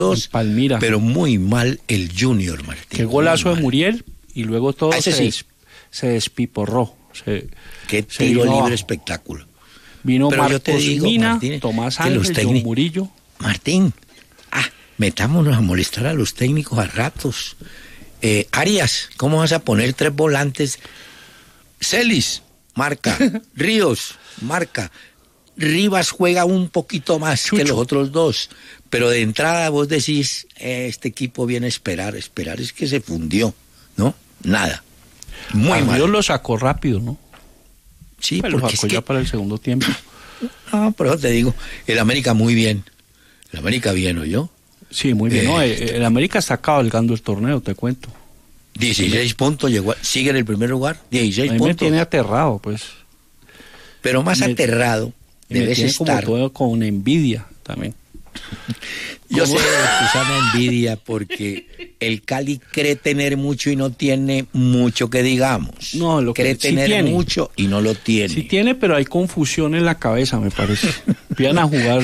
Palmira. Pero muy mal el Junior, Martín. Qué golazo de Muriel y luego todo se despiporró. Qué tiro libre espectáculo. Vino pero Marcos Mina, Martín, Tomás Ángel, John Murillo. Martín, metámonos a molestar a los técnicos a ratos. Arias, ¿cómo vas a poner 3 volantes? Celis, marca. Ríos, marca. Rivas juega un poquito más que los otros 2, pero de entrada vos decís, este equipo viene a esperar es que se fundió, ¿no? Nada. Muy mal. Dios lo sacó rápido, ¿no? Sí, pero lo sacó ya para el segundo tiempo. No, pero te digo, el América muy bien. El América bien, ¿oyó? Sí, muy bien. No, el América está cabalgando el torneo, te cuento. 16 puntos, sigue en el primer lugar, 16 puntos. Me tiene aterrado, pues. Pero más aterrado debes estar. Como todo con envidia también. Yo sé que Susana envidia porque el Cali cree tener mucho y no tiene mucho que digamos. No, lo cree tener sí mucho y no lo tiene. Sí tiene, pero hay confusión en la cabeza, me parece. Empiezan a jugar.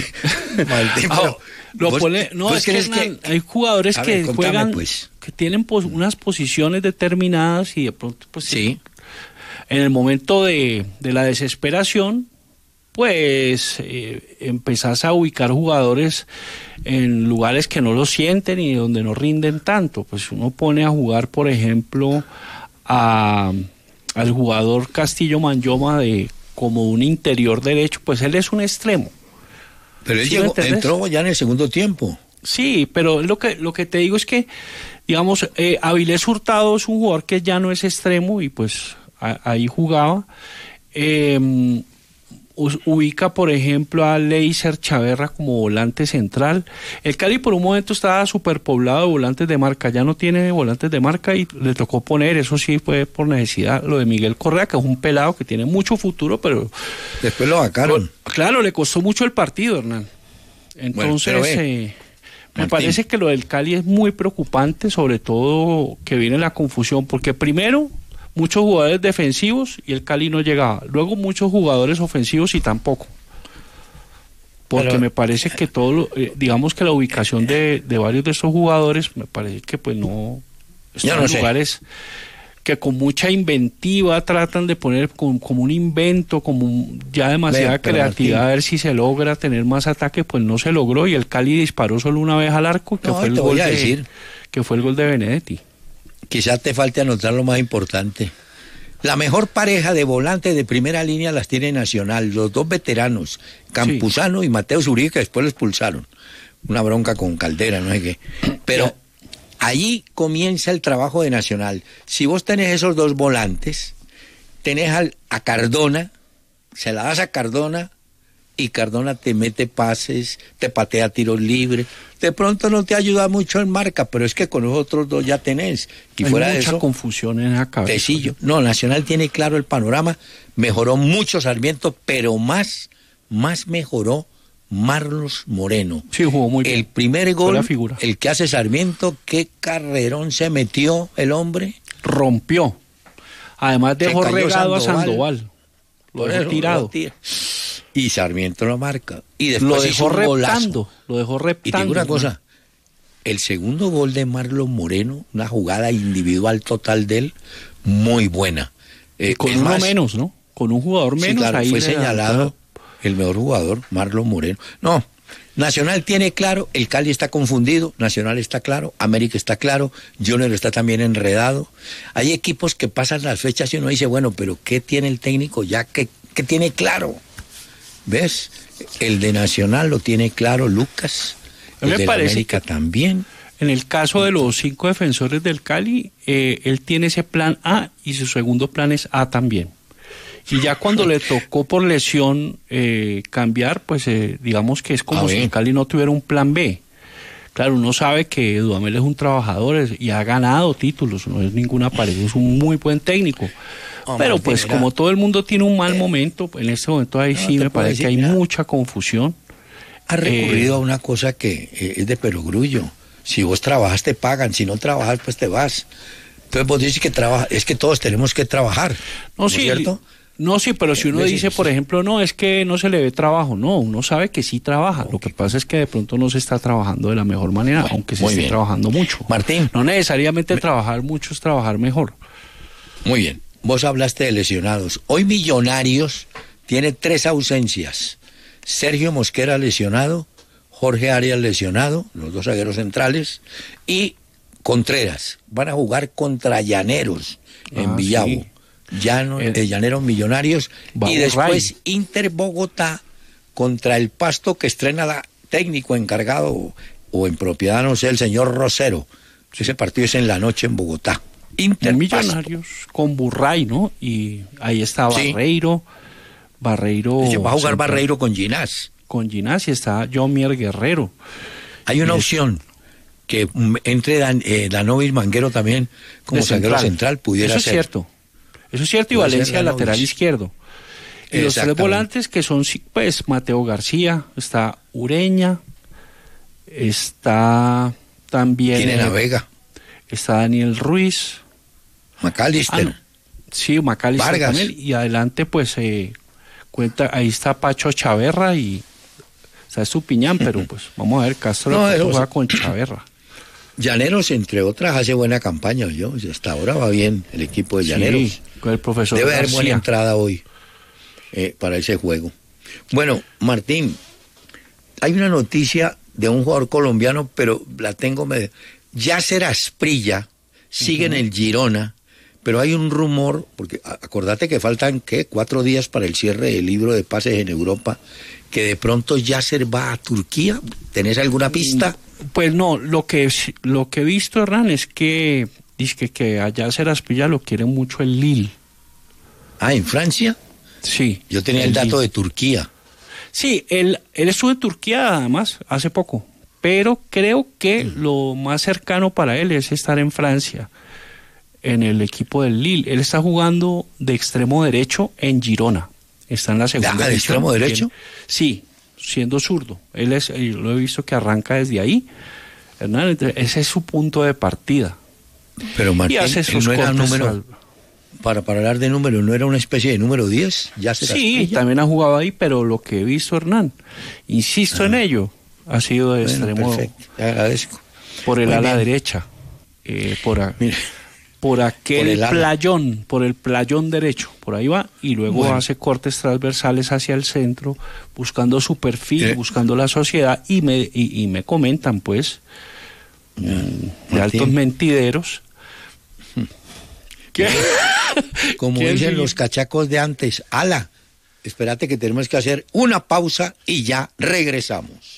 Hay jugadores que juegan, que tienen unas posiciones determinadas y de pronto, pues sí, en el momento de la desesperación, pues empezás a ubicar jugadores en lugares que no lo sienten y donde no rinden tanto. Pues uno pone a jugar, por ejemplo, al jugador Castillo Manyoma como un interior derecho, pues él es un extremo. Pero él entró ya en el segundo tiempo. Sí, pero lo que te digo es que, digamos, Avilés Hurtado es un jugador que ya no es extremo y pues ahí jugaba. Ubica, por ejemplo, a Leiser Chaverra como volante central. El Cali por un momento estaba superpoblado de volantes de marca, ya no tiene volantes de marca y le tocó poner, eso sí fue por necesidad, lo de Miguel Correa, que es un pelado que tiene mucho futuro, pero... Después lo sacaron. Claro, le costó mucho el partido, Hernán. Entonces, me parece que lo del Cali es muy preocupante, sobre todo que viene la confusión, porque primero... muchos jugadores defensivos y el Cali no llegaba. Luego muchos jugadores ofensivos y tampoco. Porque me parece que digamos que la ubicación de varios de estos jugadores, me parece que pues no... Están en lugares que con mucha inventiva tratan de poner como un invento, ya demasiada creatividad, Martín, a ver si se logra tener más ataque, pues no se logró y el Cali disparó solo una vez al arco, que fue el gol de Benedetti. Quizás te falte anotar lo más importante. La mejor pareja de volantes de primera línea las tiene Nacional, los 2 veteranos, Campuzano y Mateo Zuribe, que después lo expulsaron. Una bronca con Caldera, no sé qué. Pero ahí comienza el trabajo de Nacional. Si vos tenés esos 2 volantes, tenés a Cardona, se la das a Cardona, y Cardona te mete pases, te patea tiros libres. De pronto no te ayuda mucho en marca, pero es que con los otros 2 ya tenés. Y hay fuera de eso, mucha confusión en la cabeza. Tecillo. No, Nacional tiene claro el panorama, mejoró mucho Sarmiento, pero más mejoró Marlos Moreno. Sí, jugó muy bien. El primer gol, el que hace Sarmiento, qué carrerón se metió el hombre. Rompió. Además dejó regado a Sandoval. Lo dejó tirado. Y Sarmiento lo marca. Y después lo dejó reptando. Y te digo una cosa, el segundo gol de Marlon Moreno, una jugada individual total de él, muy buena. Con uno menos, ¿no? Con un jugador menos. Sí, claro, ahí fue señalado el mejor jugador, Marlon Moreno. No, Nacional tiene claro, el Cali está confundido, Nacional está claro, América está claro, Junior está también enredado. Hay equipos que pasan las fechas y uno dice, bueno, pero ¿qué tiene el técnico ya que tiene claro? ¿Ves? El de Nacional lo tiene claro Lucas, el de América también. En el caso de los 5 defensores del Cali, él tiene ese plan A y su segundo plan es A también. Y ya cuando le tocó por lesión cambiar, pues digamos que es como si el Cali no tuviera un plan B. Claro, uno sabe que Dudamel es un trabajador y ha ganado títulos, no es ninguna pared, es un muy buen técnico. Pero pues como todo el mundo tiene un mal momento, en este momento ahí sí me parece que hay mucha confusión. Ha recurrido a una cosa que es de perogrullo. Si vos trabajas te pagan, si no trabajas pues te vas. Entonces vos dices que trabaja, es que todos tenemos que trabajar, ¿no es cierto? No, sí, pero si uno dice, por ejemplo, no, es que no se le ve trabajo. No, uno sabe que sí trabaja. Okay. Lo que pasa es que de pronto no se está trabajando de la mejor manera, bueno, aunque se esté trabajando mucho. Martín. No necesariamente trabajar mucho es trabajar mejor. Muy bien. Vos hablaste de lesionados. Hoy Millonarios tiene 3 ausencias. Sergio Mosquera lesionado, Jorge Arias lesionado, los 2 zagueros centrales, y Contreras. Van a jugar contra Llaneros en Villavo. Sí. Llaneros Millonarios. Y después Inter Bogotá contra el Pasto, que estrena técnico encargado o en propiedad, no sé, el señor Rosero. Ese partido es en la noche en Bogotá. Inter Millonarios con Burray, ¿no? Y ahí está Barreiro. Sí. Va a jugar Barreiro con Ginás. Con Ginás y está Jomier Guerrero. Hay una opción que entre Danovis Manguero también como zaguero central pudiera ser. Eso es cierto. Eso es cierto, y Valencia lateral izquierdo. Y los 3 volantes que son, pues, Mateo García, está Ureña, está también... Tiene Navega. Está Daniel Ruiz. McAllister. Sí, McAllister Vargas. también. Y adelante, pues, ahí está Pacho Chaverra y está Estupiñán, pero pues vamos a ver, Castro juega con Chaverra. Llaneros, entre otras, hace buena campaña, hasta ahora va bien el equipo de Llaneros. Sí, con el profesor Debe García. haber buena entrada hoy para ese juego. Bueno, Martín, hay una noticia de un jugador colombiano, pero la tengo Yasser Asprilla sigue en el Girona, pero hay un rumor, porque acordate que faltan, 4 días para el cierre del libro de pases en Europa, que de pronto Yasser va a Turquía. ¿Tenés alguna pista? Pues no, lo que he visto, Hernán, es que dice que a Yasser Asprilla lo quiere mucho el Lille. Ah, ¿en Francia? Sí. Yo tenía el dato de Turquía. Sí, él estuvo en Turquía además hace poco, pero creo que lo más cercano para él es estar en Francia, en el equipo del Lille. Él está jugando de extremo derecho en Girona. Está en la segunda. ¿De extremo derecho? Sí, siendo zurdo. Yo lo he visto que arranca desde ahí. Hernán, ese es su punto de partida. Pero Martín, y hace sus no era número, para hablar de número, ¿no era una especie de número 10? Sí, también ha jugado ahí, pero lo que he visto, Hernán, insisto en ello, ha sido de extremo. Perfecto, te agradezco. Por el ala derecha. Por aquel playón, por el playón derecho, por ahí va, y luego hace cortes transversales hacia el centro, buscando su perfil, buscando la sociedad, y me comentan, pues, de altos mentideros, que como dicen los cachacos de antes, ala, espérate que tenemos que hacer una pausa y ya regresamos.